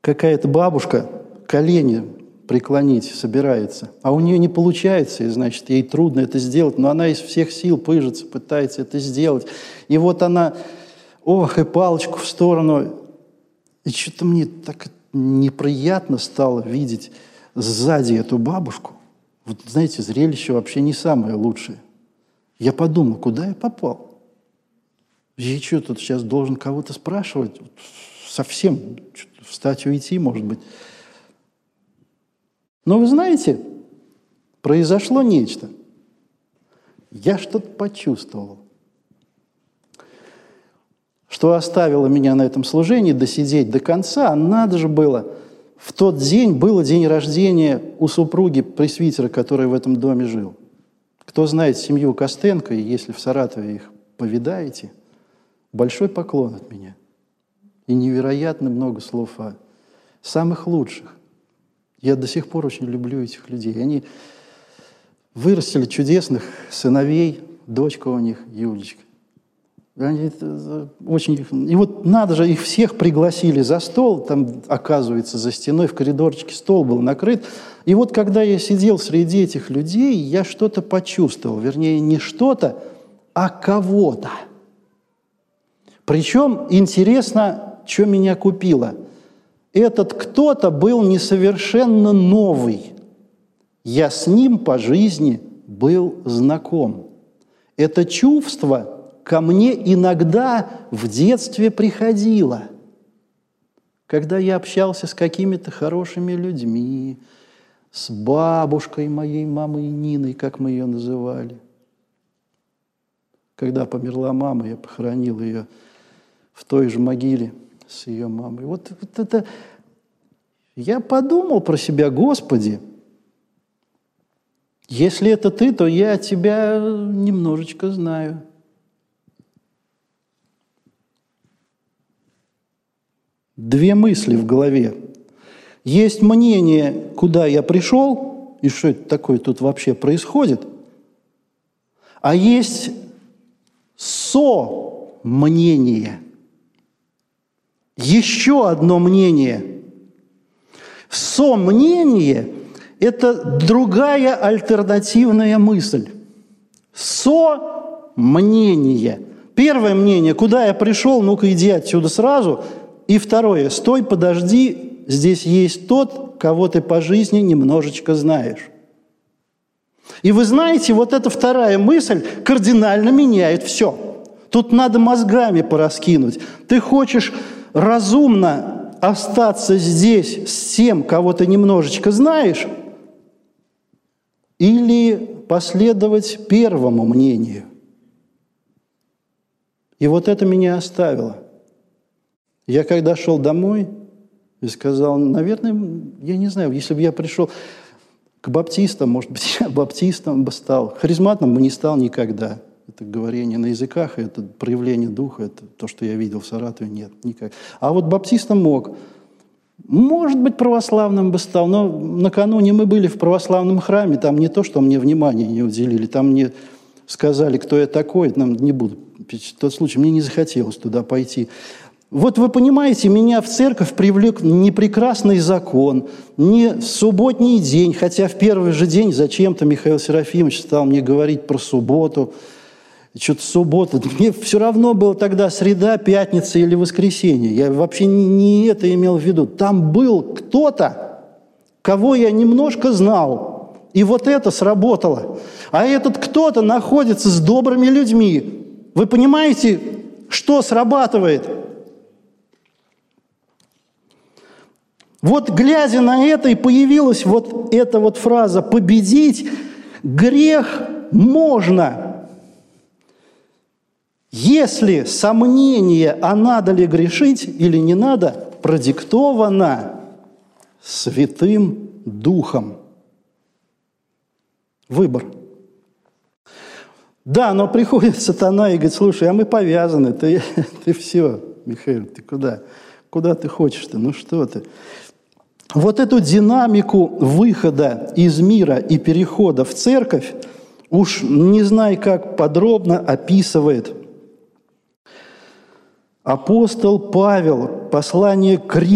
какая-то бабушка колени преклонить собирается, а у нее не получается, и, значит, ей трудно это сделать, но она из всех сил пыжится, пытается это сделать. И вот она, ох, и палочку в сторону. И что-то мне так неприятно стало видеть сзади эту бабушку. Вот, знаете, зрелище вообще не самое лучшее. Я подумал, куда я попал? Я что, тут сейчас должен кого-то спрашивать? Совсем встать, уйти, может быть. Но вы знаете, произошло нечто. Я что-то почувствовал, что оставило меня на этом служении досидеть до конца. Надо же было. В тот день был день рождения у супруги пресвитера, который в этом доме жил. Кто знает семью Костенко, и если в Саратове их повидаете, большой поклон от меня. И невероятно много слов о самых лучших. Я до сих пор очень люблю этих людей. Они вырастили чудесных сыновей, дочка у них, Юлечка. Они очень... И вот надо же, их всех пригласили за стол, там, оказывается, за стеной в коридорчике стол был накрыт. И вот когда я сидел среди этих людей, я что-то почувствовал. Вернее, не что-то, а кого-то. Причем интересно, что меня купило. Этот кто-то был несовершенно новый. Я с ним по жизни был знаком. Это чувство ко мне иногда в детстве приходило, когда я общался с какими-то хорошими людьми, с бабушкой моей мамы Ниной, как мы ее называли. Когда померла мама, я похоронил ее в той же могиле с ее мамой. Вот это... Я подумал про себя, Господи, если это ты, то я тебя немножечко знаю. Две мысли в голове. Есть мнение, куда я пришел, и что это такое тут вообще происходит, а есть со-мнение. Еще одно мнение. Со-мнение – это другая альтернативная мысль. Со-мнение. Первое мнение – куда я пришел, ну-ка иди отсюда сразу. И второе – стой, подожди, здесь есть тот, кого ты по жизни немножечко знаешь. И вы знаете, вот эта вторая мысль кардинально меняет все. Тут надо мозгами пораскинуть. Ты хочешь разумно остаться здесь с тем, кого ты немножечко знаешь, или последовать первому мнению. И вот это меня оставило. Я когда шел домой и сказал, наверное, я не знаю, если бы я пришел к баптистам, может быть, я баптистом бы стал. Харизматом бы не стал никогда. Это говорение на языках, это проявление духа, это то, что я видел в Саратове, нет, никак. А вот баптистом мог. Может быть, православным бы стал, но накануне мы были в православном храме, там не то, что мне внимания не уделили, там мне сказали, кто я такой, нам не буду, в тот случай мне не захотелось туда пойти. Вот вы понимаете, меня в церковь привлек не прекрасный закон, не субботний день, хотя в первый же день зачем-то Михаил Серафимович стал мне говорить про субботу. Что-то суббота. Мне все равно было тогда среда, пятница или воскресенье. Я вообще не это имел в виду. Там был кто-то, кого я немножко знал. И вот это сработало. А этот кто-то находится с добрыми людьми. Вы понимаете, что срабатывает? Вот глядя на это, и появилась вот эта вот фраза «победить грех можно». Если сомнение, а надо ли грешить или не надо, продиктовано Святым Духом. Выбор. Да, но приходит сатана и говорит, слушай, а мы повязаны, ты все, Михаил, ты куда? Куда ты хочешь-то? Ну что ты? Вот эту динамику выхода из мира и перехода в церковь, уж не знаю, как подробно описывает апостол Павел, послание к Римлянам.